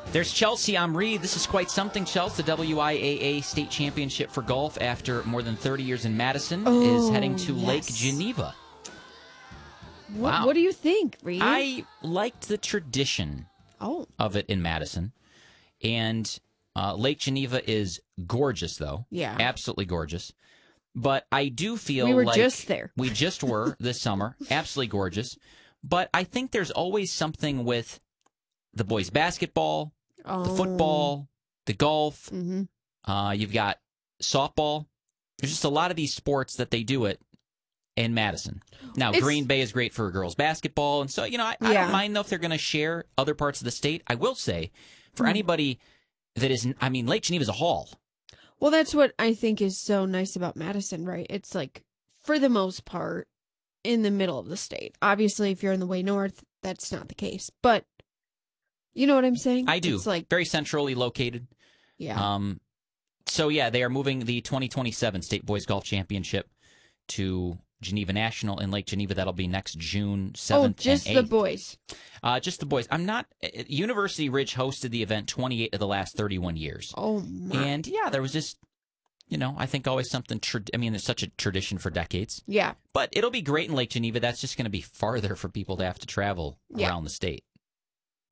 There's Chelsea Omri. This is quite something, Chelsea. The WIAA State Championship for golf after more than 30 years in Madison is heading to Lake Geneva. Wow. What do you think, Reed? I liked the tradition of it in Madison. And Lake Geneva is gorgeous, though. Yeah. Absolutely gorgeous. But I do feel we were like just there. We just were this summer. Absolutely gorgeous. But I think there's always something with the boys' basketball, the football, the golf. You've got softball. There's just a lot of these sports that they do it in Madison. Now, Green Bay is great for girls' basketball. And so, I don't mind, though, if they're going to share other parts of the state. I will say, for anybody that is, Lake Geneva is a hall. Well, that's what I think is so nice about Madison, right? It's like, for the most part, in the middle of the state. Obviously, if you're in the way north, that's not the case. But, you know what I'm saying? I do. It's like very centrally located. Yeah. So, they are moving the 2027 State Boys Golf Championship to Geneva National in Lake Geneva. That'll be next June 7th and 8th. Just the boys. Just the boys. University Ridge hosted the event 28 of the last 31 years. Oh, my. And, there was just, I think always something, there's such a tradition for decades. Yeah. But it'll be great in Lake Geneva. That's just going to be farther for people to have to travel around the state.